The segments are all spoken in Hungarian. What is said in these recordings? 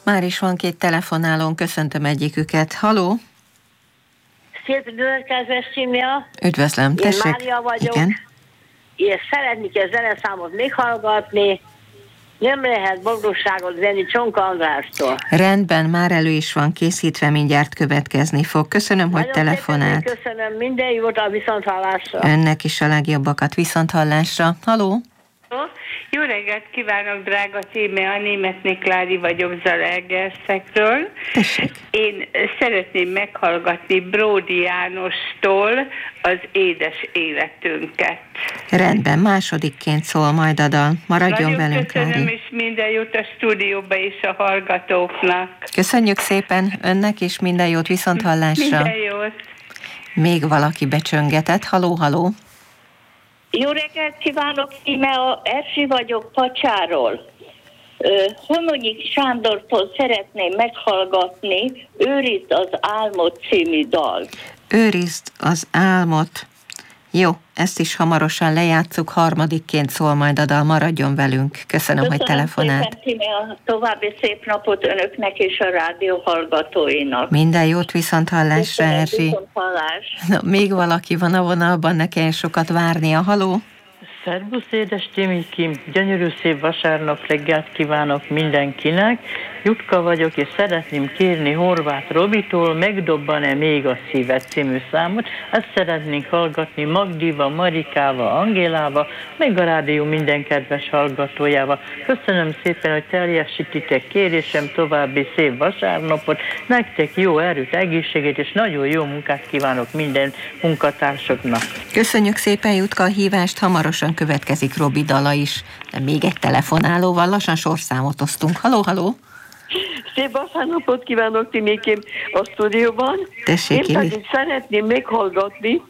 Már is van 2 telefonálón, köszöntöm egyiküket. Haló? Szép üdvözlet, kedves Csimja! Üdvözlöm, tessék. Én Mária vagyok. Igen. És szeretnék egy zeneszámot meghallgatni. Nem lehet boldogságot venni Csonka Andrástól. Rendben, már elő is van készítve, mindjárt következni fog. Köszönöm, hogy Nagyon telefonált. szépen köszönöm, minden jót, a viszonthallásra. Önnek is a legjobbakat, viszonthallásra. Haló? Jó reggelt kívánok, drága Címe, a Németh Klári vagyok Zalaegerszegről. Tessék. Én szeretném meghallgatni Bródi Jánostól az édes életünket. Rendben, másodikként szól majd a dal. Maradjon Nagyon velünk, köszönöm, Klári. és minden jót a stúdióba és a hallgatóknak. Köszönjük szépen önnek is, minden jót, viszonthallásra. Minden jót. Még valaki becsöngetett. Haló, haló. Jó reggelt kívánok, Íme, a Erzsi vagyok Pacsáról. Hononyik Sándortól szeretném meghallgatni Őrizd az álmot című dal. Őrizd az álmot. Jó, ezt is hamarosan lejátszuk, harmadikként szól majd a dal, maradjon velünk. Köszönöm, hogy telefonált. Köszönöm szépen, Íme, a további szép napot önöknek és a rádió hallgatóinak. Minden jót, viszonthallásra, Erzsi. Viszonthallás. Na, még valaki van a vonalban, ne kelljen sokat várnia. Haló? Szerbusz, édes Timikém, gyönyörű szép vasárnap reggelt kívánok mindenkinek. Jutka vagyok, és szeretném kérni Horváth Robitól, Megdobban-e még a szíved című számot. Ezt szeretnénk hallgatni Magdival, Marikával, Angélával, meg a rádió minden kedves hallgatójával. Köszönöm szépen, hogy teljesítitek kérésem, további szép vasárnapot. Nektek jó erőt, egészséget, és nagyon jó munkát kívánok minden munkatársaknak. Köszönjük szépen, Jutka, a hívást, hamarosan következik Robi dala is. De még egy telefonálóval, lassan sorszámot osztunk. Haló, haló! Szép vasárnapot kívánok, Timikém, a stúdióban. Tessék, Én Ili. pedig szeretném meghallgatni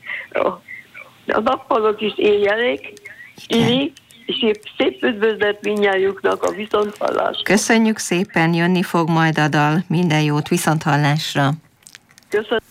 a nappalok is éjjelék, Ili, és szép üdvözlet mindnyájuknak, a viszonthallás. Köszönjük szépen, jönni fog majd a dal. Minden jót, viszonthallásra. Köszönöm.